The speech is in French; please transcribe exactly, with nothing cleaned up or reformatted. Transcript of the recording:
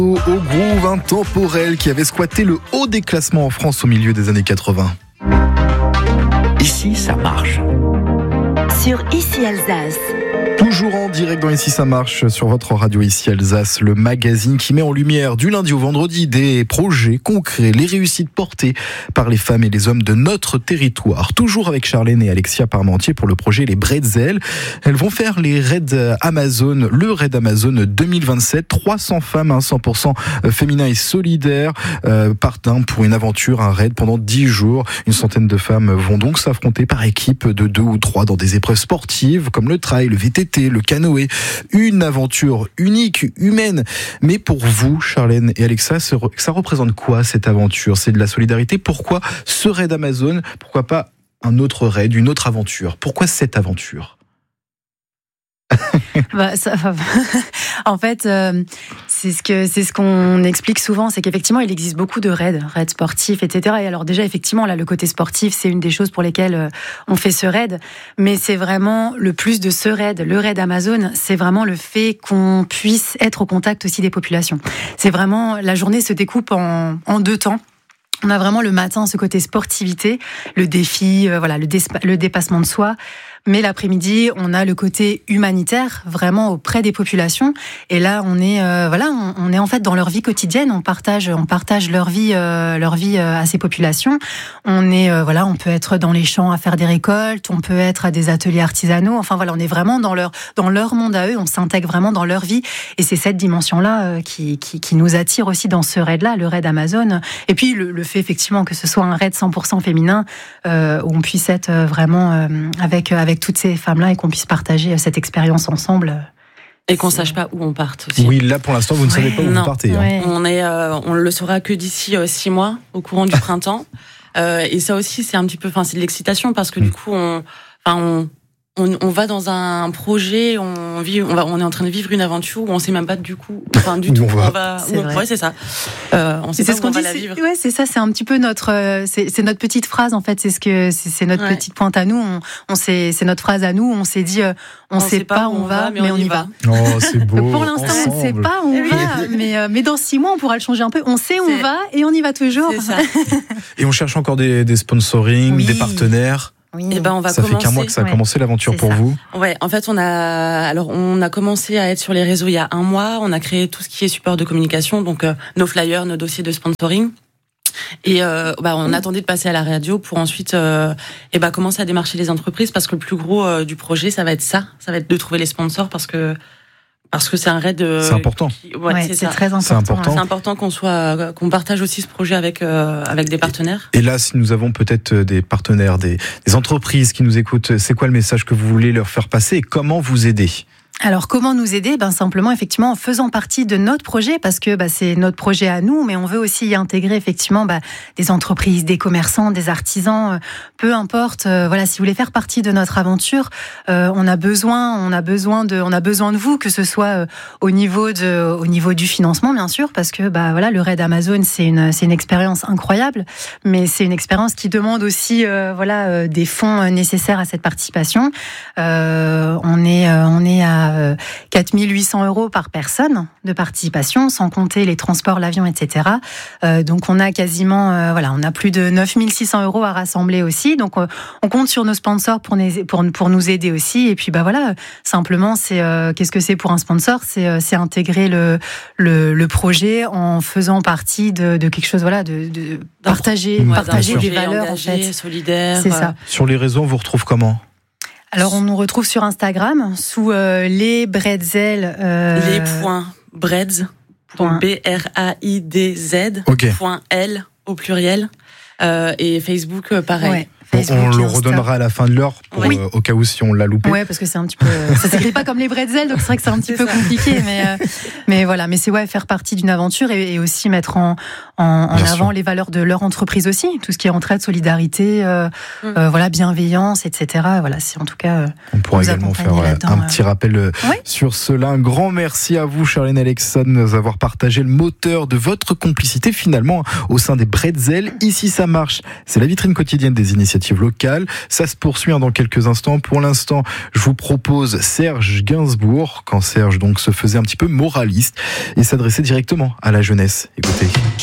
Au groove intemporel qui avait squatté le haut des classements en France au milieu des années quatre-vingts. Ici, ça marche. Sur Ici Alsace. Toujours en direct dans Ici ça marche sur votre radio Ici Alsace, le magazine qui met en lumière du lundi au vendredi des projets concrets, les réussites portées par les femmes et les hommes de notre territoire. Toujours avec Charlène et Alexia Parmentier pour le projet Les Bretzels. Elles vont faire les raids Amazon, le raid Amazon deux mille vingt-sept. trois cents femmes, cent pour cent féminin et solidaire, euh, partent pour une aventure, un raid pendant dix jours. Une centaine de femmes vont donc s'affronter par équipe de deux ou trois dans des épreuves sportives comme le trail, le V T T, le canoë, une aventure unique, humaine. Mais pour vous, Charlène et Alexa, ça représente quoi cette aventure ? C'est de la solidarité. Pourquoi ce raid Amazon ? Pourquoi pas un autre raid, une autre aventure ? Pourquoi cette aventure ? bah, ça, en fait, euh, c'est ce que c'est ce qu'on explique souvent, c'est qu'effectivement, il existe beaucoup de raids, raids sportifs, et cetera. Et alors déjà, effectivement, là, le côté sportif, c'est une des choses pour lesquelles euh, on fait ce raid. Mais c'est vraiment le plus de ce raid, le raid Amazon, c'est vraiment le fait qu'on puisse être au contact aussi des populations. C'est vraiment la journée se découpe en, en deux temps. On a vraiment le matin ce côté sportivité, le défi, euh, voilà, le, dé- le dépassement de soi. Mais l'après-midi, on a le côté humanitaire, vraiment auprès des populations. Et là, on est, euh, voilà, on, on est en fait dans leur vie quotidienne. On partage, on partage leur vie, euh, leur vie euh, à ces populations. On est, euh, voilà, on peut être dans les champs à faire des récoltes. On peut être à des ateliers artisanaux. Enfin voilà, on est vraiment dans leur, dans leur monde à eux. On s'intègre vraiment dans leur vie. Et c'est cette dimension-là euh, qui, qui, qui nous attire aussi dans ce raid-là, le raid Amazon. Et puis le, le fait effectivement que ce soit un raid cent pour cent féminin, euh, où on puisse être vraiment euh, avec, avec avec toutes ces femmes-là et qu'on puisse partager cette expérience ensemble. Et qu'on ne sache pas où on parte aussi. Oui, là pour l'instant, vous ne ouais, savez pas où non, vous partez. Ouais. Hein. On est, euh, on le saura que d'ici euh, six mois, au courant du printemps. Euh, et ça aussi, c'est un petit peu, enfin, c'est de l'excitation parce que mmh. du coup, on, enfin, on, on, on va dans un projet, on vit, on va, on est en train de vivre une aventure où on ne sait même pas du coup, enfin, du où tout. On va. On va c'est où, vrai. Ouais, c'est ça. Euh, on sait c'est pas ce où on qu'on va dit, la c'est, vivre. ouais, c'est ça, c'est un petit peu notre, c'est, c'est notre petite phrase en fait, c'est ce que, c'est, c'est notre ouais. petite pointe à nous. On, on sait, c'est notre phrase à nous. On s'est dit, euh, on, ne sait, sait pas où on va, mais on y va. va. Oh, c'est beau. Pour l'instant, ensemble. on ne sait pas où on va, mais euh, mais dans six mois, on pourra le changer un peu. On sait où c'est... on va et on y va toujours. C'est ça. Et on cherche encore des, des sponsorings, oui. des partenaires. Oui. Et ben on va ça commencer. fait qu'un mois que ça a ouais. commencé l'aventure c'est pour ça. vous. Ouais, en fait, on a alors on a commencé à être sur les réseaux il y a un mois. On a créé tout ce qui est support de communication, donc euh, nos flyers, nos dossiers de sponsoring. Et euh, bah, on mmh. attendait de passer à la radio pour ensuite euh, et bah, commencer à démarcher les entreprises parce que le plus gros euh, du projet, ça va être ça, ça va être de trouver les sponsors parce que parce que c'est un raid. Euh, c'est important. Qui, ouais, ouais, c'est, c'est ça. très important. C'est important. C'est important qu'on soit qu'on partage aussi ce projet avec euh, avec des partenaires. Et là, si nous avons peut-être des partenaires, des, des entreprises qui nous écoutent, c'est quoi le message que vous voulez leur faire passer et comment vous aider ? Alors, comment nous aider ? Ben, simplement, effectivement, en faisant partie de notre projet, parce que bah, c'est notre projet à nous, mais on veut aussi y intégrer, effectivement, bah, des entreprises, des commerçants, des artisans, euh, peu importe. Euh, voilà, si vous voulez faire partie de notre aventure, euh, on a besoin, on a besoin de, on a besoin de vous, que ce soit euh, au niveau de, au niveau du financement, bien sûr, parce que bah voilà, le raid Amazon, c'est une, c'est une expérience incroyable, mais c'est une expérience qui demande aussi, euh, voilà, euh, des fonds nécessaires à cette participation. Euh, on est, euh, on est à quatre mille huit cents euros par personne de participation, sans compter les transports, l'avion, et cetera. Euh, donc on a quasiment, euh, voilà, on a plus de neuf mille six cents euros à rassembler aussi. Donc euh, on compte sur nos sponsors pour, nous, pour, pour nous aider aussi. Et puis bah voilà, simplement, c'est euh, qu'est-ce que c'est pour un sponsor ? C'est, euh, c'est intégrer le, le, le projet en faisant partie de, de quelque chose, voilà, de, de partager, ouais, partager des projet valeurs engagé, en fait. Solidaire. C'est ça. Sur les réseaux, on vous retrouve comment ? Alors, on nous retrouve sur Instagram sous euh, les Bretzels. Euh, les points Bredz, donc B R A I D Z, okay. point L au pluriel, euh, et Facebook, pareil. Ouais. Facebook, on le redonnera à la fin de l'heure pour, oui. euh, au cas où si on l'a loupé. Ouais, parce que c'est un petit peu, ça s'écrit pas comme les bretzels, donc c'est vrai que c'est un petit peu compliqué, mais euh, mais voilà, mais c'est ouais faire partie d'une aventure et, et aussi mettre en en, en avant sûr. les valeurs de leur entreprise aussi, tout ce qui est entraide, solidarité, euh, mmh. euh, voilà, bienveillance, et cetera. Voilà, c'est en tout cas. Euh, on pourra également faire euh, un petit rappel euh, ouais. sur cela. Un grand merci à vous, Charlène et Alexa, de nous avoir partagé le moteur de votre complicité finalement au sein des Bretzels. Ici, ça marche. C'est la vitrine quotidienne des initiatives initiatives locales. Ça se poursuit dans quelques instants. Pour l'instant, je vous propose Serge Gainsbourg, quand Serge donc se faisait un petit peu moraliste et s'adressait directement à la jeunesse. Écoutez.